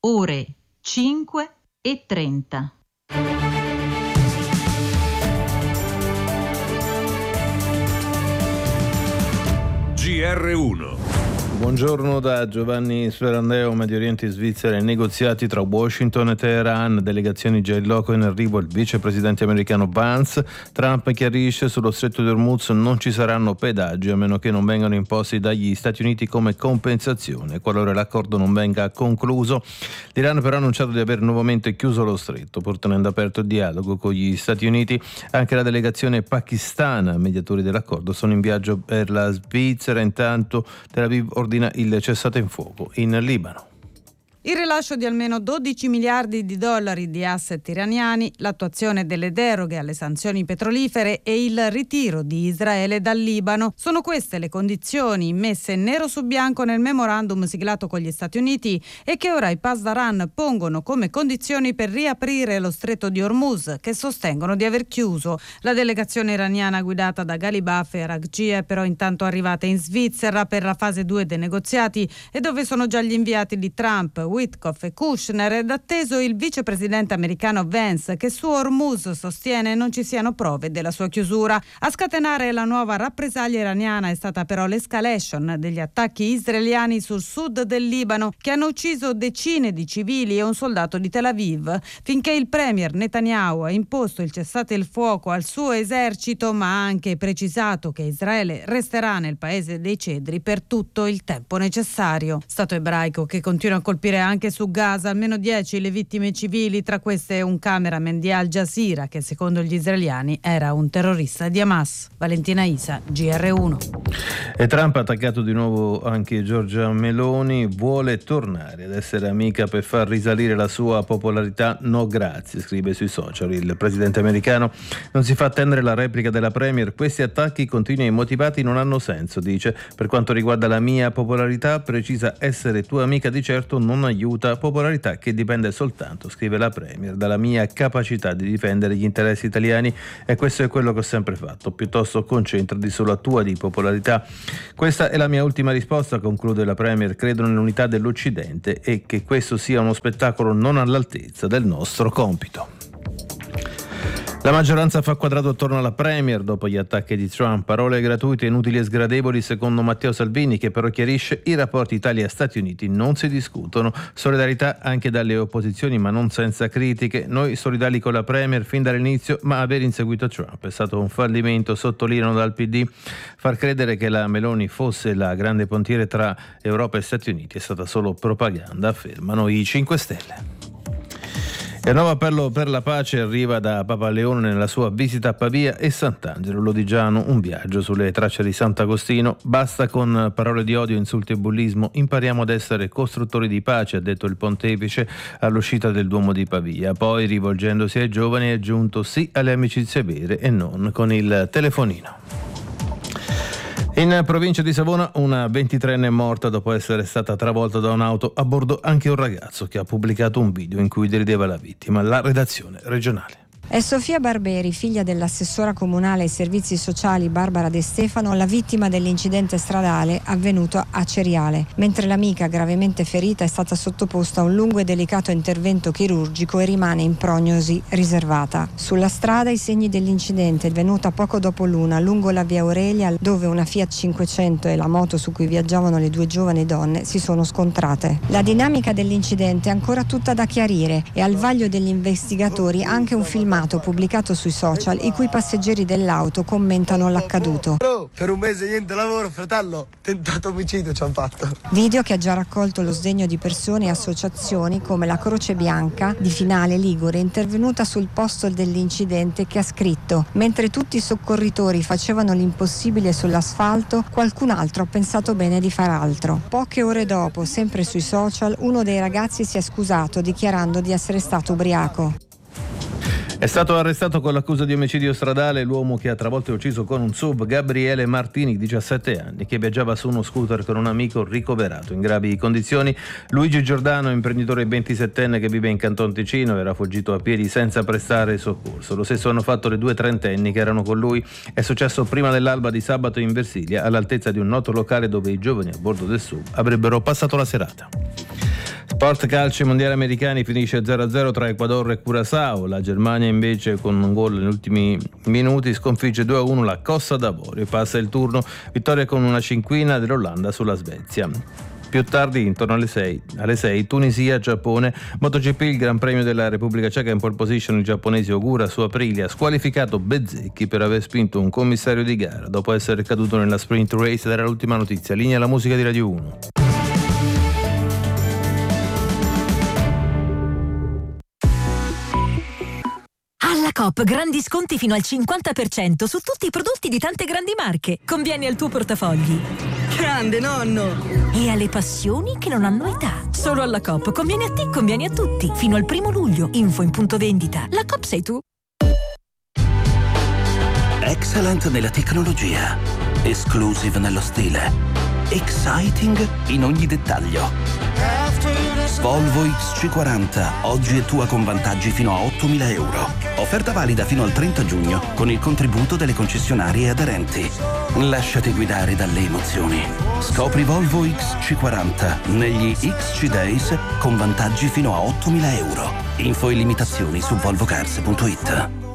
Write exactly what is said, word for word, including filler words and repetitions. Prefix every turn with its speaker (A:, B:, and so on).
A: ore cinque e trenta.
B: G R uno.
C: Buongiorno da Giovanni Sperandeo. Medio Oriente e Svizzera, i negoziati tra Washington e Teheran, delegazioni già in loco, in arrivo il vicepresidente americano Vance. Trump chiarisce: sullo stretto di Hormuz non ci saranno pedaggi a meno che non vengano imposti dagli Stati Uniti come compensazione qualora l'accordo non venga concluso. L'Iran però ha annunciato di aver nuovamente chiuso lo stretto, pur tenendo aperto il dialogo con gli Stati Uniti. Anche la delegazione pakistana, mediatori dell'accordo, sono in viaggio per la Svizzera. Intanto Tel Aviv ordina il cessate il fuoco in Libano.
D: Il rilascio di almeno dodici miliardi di dollari di asset iraniani, l'attuazione delle deroghe alle sanzioni petrolifere e il ritiro di Israele dal Libano. Sono queste le condizioni messe nero su bianco nel memorandum siglato con gli Stati Uniti e che ora i Pasdaran pongono come condizioni per riaprire lo stretto di Hormuz, che sostengono di aver chiuso. La delegazione iraniana guidata da Ghalibaf e Araghchi è però intanto arrivata in Svizzera per la fase due dei negoziati e dove sono già gli inviati di Trump, Witkoff e Kushner, ed atteso il vicepresidente americano Vance, che su Hormuz sostiene non ci siano prove della sua chiusura. A scatenare la nuova rappresaglia iraniana è stata però l'escalation degli attacchi israeliani sul sud del Libano, che hanno ucciso decine di civili e un soldato di Tel Aviv. Finché il premier Netanyahu ha imposto il cessate il fuoco al suo esercito, ma ha anche precisato che Israele resterà nel paese dei cedri per tutto il tempo necessario. Stato ebraico che continua a colpire anche su Gaza, almeno dieci le vittime civili, tra queste un cameraman di Al Jazeera che secondo gli israeliani era un terrorista di Hamas. Valentina Isa, G R uno.
C: E Trump ha attaccato di nuovo anche Giorgia Meloni, vuole tornare ad essere amica per far risalire la sua popolarità. No grazie, scrive sui social il presidente americano. Non si fa attendere la replica della premier: questi attacchi continui e immotivati non hanno senso, dice. Per quanto riguarda la mia popolarità, precisa, essere tua amica di certo non aiuta, popolarità che dipende soltanto, scrive la premier, dalla mia capacità di difendere gli interessi italiani, e questo è quello che ho sempre fatto. Piuttosto concentrati sulla tua di popolarità. Questa è la mia ultima risposta, conclude la premier. Credo nell'unità dell'Occidente e che questo sia uno spettacolo non all'altezza del nostro compito. La maggioranza fa quadrato attorno alla premier dopo gli attacchi di Trump. Parole gratuite, inutili e sgradevoli secondo Matteo Salvini, che però chiarisce: i rapporti Italia-Stati Uniti non si discutono. Solidarietà anche dalle opposizioni, ma non senza critiche. Noi solidali con la premier fin dall'inizio, ma aver inseguito Trump è stato un fallimento, sottolineano dal P D. Far credere che la Meloni fosse la grande pontiere tra Europa e Stati Uniti è stata solo propaganda, affermano i cinque Stelle. Il nuovo appello per la pace arriva da Papa Leone nella sua visita a Pavia e Sant'Angelo Lodigiano, un viaggio sulle tracce di Sant'Agostino. Basta con parole di odio, insulti e bullismo, impariamo ad essere costruttori di pace, ha detto il pontefice all'uscita del Duomo di Pavia. Poi, rivolgendosi ai giovani, ha aggiunto sì alle amicizie vere e non con il telefonino. In provincia di Savona una ventitreenne è morta dopo essere stata travolta da un'auto, a bordo anche un ragazzo che ha pubblicato un video in cui derideva la vittima. La redazione regionale.
E: È Sofia Barberi, figlia dell'assessora comunale ai servizi sociali Barbara De Stefano, la vittima dell'incidente stradale avvenuto a Ceriale, mentre l'amica gravemente ferita è stata sottoposta a un lungo e delicato intervento chirurgico e rimane in prognosi riservata. Sulla strada i segni dell'incidente, avvenuta poco dopo l'una lungo la via Aurelia, dove una Fiat cinquecento e la moto su cui viaggiavano le due giovani donne si sono scontrate. La dinamica dell'incidente è ancora tutta da chiarire e al vaglio degli investigatori anche un filmato pubblicato sui social i cui passeggeri dell'auto commentano l'accaduto.
F: Per un mese niente lavoro, fratello, tentato omicidio ci hanno fatto.
E: Video che ha già raccolto lo sdegno di persone e associazioni come la Croce Bianca di Finale Ligure, intervenuta sul posto dell'incidente, che ha scritto: mentre tutti i soccorritori facevano l'impossibile sull'asfalto, qualcun altro ha pensato bene di far altro. Poche ore dopo, sempre sui social, uno dei ragazzi si è scusato dichiarando di essere stato ubriaco.
C: È stato arrestato con l'accusa di omicidio stradale l'uomo che ha travolto e ucciso con un sub Gabriele Martini, diciassette anni, che viaggiava su uno scooter con un amico ricoverato in gravi condizioni. Luigi Giordano, imprenditore ventisettenne che vive in Canton Ticino, era fuggito a piedi senza prestare soccorso. Lo stesso hanno fatto le due trentenni che erano con lui. È successo prima dell'alba di sabato in Versilia, all'altezza di un noto locale dove i giovani a bordo del sub avrebbero passato la serata. Sport calcio, mondiali americani, finisce zero a zero tra Ecuador e Curaçao. La Germania invece, con un gol negli ultimi minuti, sconfigge due a uno la Costa d'Avorio e passa il turno. Vittoria con una cinquina dell'Olanda sulla Svezia. Più tardi, intorno alle sei, alle sei, Tunisia, Giappone, MotoGP, il Gran Premio della Repubblica Ceca in pole position. Il giapponese Ogura su Aprilia ha squalificato Bezzecchi per aver spinto un commissario di gara dopo essere caduto nella sprint race. Ed era l'ultima notizia. Linea alla musica di Radio uno.
G: Alla Coop grandi sconti fino al cinquanta per cento su tutti i prodotti di tante grandi marche. Conviene al tuo portafogli.
H: Grande nonno!
G: E alle passioni che non hanno età. Solo alla Coop conviene a te, conviene a tutti. Fino al primo luglio. Info in punto vendita. La Coop sei tu.
I: Excellent nella tecnologia. Exclusive nello stile. Exciting in ogni dettaglio. Volvo X C quaranta, oggi è tua con vantaggi fino a ottomila euro. Offerta valida fino al trenta giugno con il contributo delle concessionarie aderenti. Lasciati guidare dalle emozioni. Scopri Volvo X C quaranta negli X C Days con vantaggi fino a ottomila euro. Info e limitazioni su volvocars punto it.